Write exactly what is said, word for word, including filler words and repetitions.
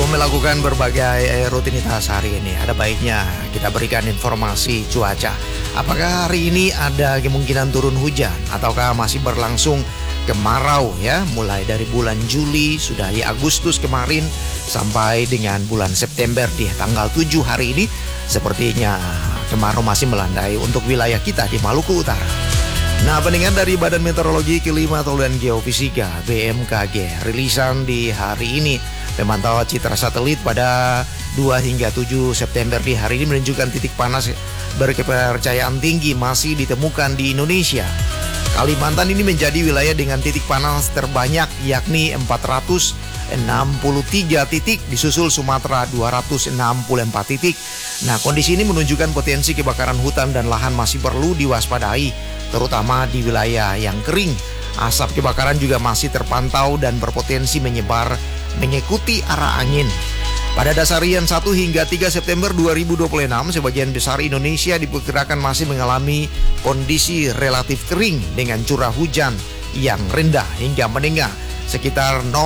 melakukan berbagai rutinitas hari ini, ada baiknya kita berikan informasi cuaca. Apakah hari ini ada kemungkinan turun hujan ataukah masih berlangsung kemarau ya, mulai dari bulan Juli sudah di Agustus kemarin sampai dengan bulan September di tanggal tujuh hari ini sepertinya kemarau masih melandai untuk wilayah kita di Maluku Utara. Nah, bandingan dari Badan Meteorologi, Klimatologi dan Geofisika B M K G rilisan di hari ini memantau citra satelit pada dua hingga tujuh September di hari ini menunjukkan titik panas berkepercayaan tinggi masih ditemukan di Indonesia. Kalimantan ini menjadi wilayah dengan titik panas terbanyak yakni empat ratus enam puluh tiga titik, disusul Sumatera dua ratus enam puluh empat titik. Nah, kondisi ini menunjukkan potensi kebakaran hutan dan lahan masih perlu diwaspadai, terutama di wilayah yang kering. Asap kebakaran juga masih terpantau dan berpotensi menyebar mengikuti arah angin. Pada dasar harian satu hingga tiga September dua ribu dua puluh enam, sebagian besar Indonesia diperkirakan masih mengalami kondisi relatif kering dengan curah hujan yang rendah hingga menengah sekitar